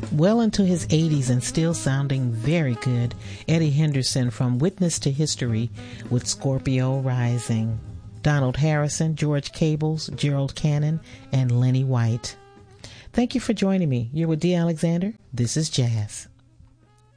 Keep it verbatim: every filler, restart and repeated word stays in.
well into his eighties and still sounding very good, Eddie Henderson from Witness to History with Scorpio Rising. Donald Harrison, George Cables, Gerald Cannon, and Lenny White. Thank you for joining me. You're with Dee Alexander. This is Jazz.